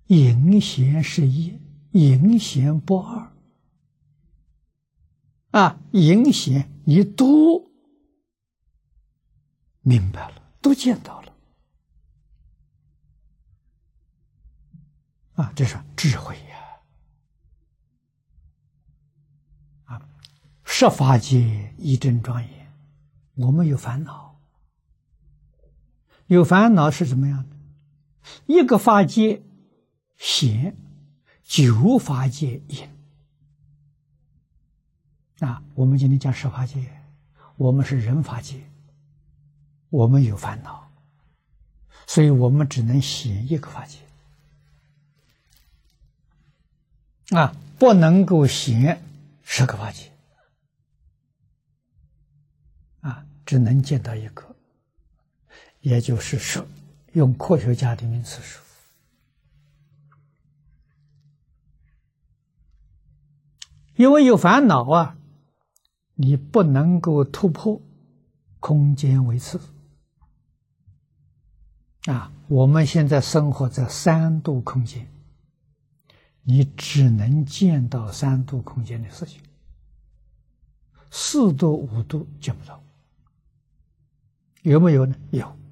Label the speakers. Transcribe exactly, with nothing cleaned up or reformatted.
Speaker 1: 隐显是一，隐显不二。啊，隐显你都明白了，都见到了。啊，这是智慧呀！啊，十法界一真庄严。我们有烦恼，有烦恼是怎么样的？一个法界显，九法界隐。啊，我们今天讲十法界，我们是人法界，我们有烦恼，所以我们只能显一个法界。啊，不能够显十个法界，啊，只能见到一个，也就是说，用科学家的名词说，因为有烦恼啊，你不能够突破空间维次。啊，我们现在生活在三度空间。你只能见到三度空间的事情，四度、五度见不到，有没有呢？有。